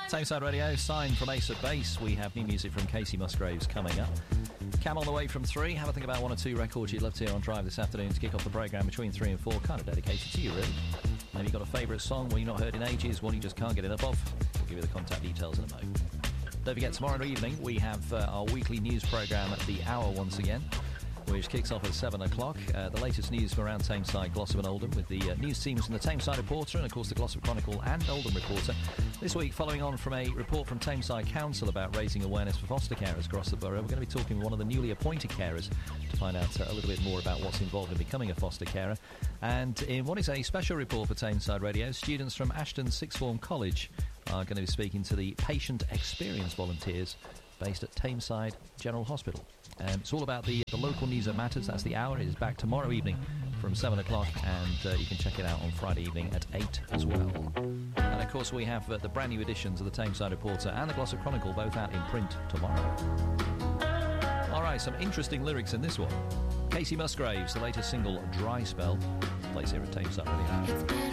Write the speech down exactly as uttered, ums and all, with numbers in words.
Tameside Radio, signed from Ace of Base. We have new music from Casey Musgraves coming up. Cam on the way from three. Have a think about one or two records you'd love to hear on Drive this afternoon to kick off the programme between three and four. Kind of dedicated to you, really. Maybe you've got a favourite song, one you've not heard in ages, one you just can't get enough of. We'll give you the contact details in a moment. Don't forget, tomorrow evening we have uh, our weekly news programme at the hour once again, which kicks off at seven o'clock. Uh, the latest news from around Tameside, Glossop and Oldham, with the uh, news teams from the Tameside Reporter and, of course, the Glossop Chronicle and Oldham Reporter. This week, following on from a report from Tameside Council about raising awareness for foster carers across the borough, we're going to be talking with one of the newly appointed carers to find out uh, a little bit more about what's involved in becoming a foster carer. And in what is a special report for Tameside Radio, students from Ashton Sixth Form College are going to be speaking to the patient experience volunteers based at Tameside General Hospital. Um, it's all about the, the local news that matters. That's the hour. It is back tomorrow evening from seven o'clock, and uh, you can check it out on Friday evening at eight as well. And, of course, we have uh, the brand new editions of the Tameside Reporter and the Glossop Chronicle, both out in print tomorrow. All right, some interesting lyrics in this one. Casey Musgraves, the latest single, Dry Spell, plays here at Tameside Radio.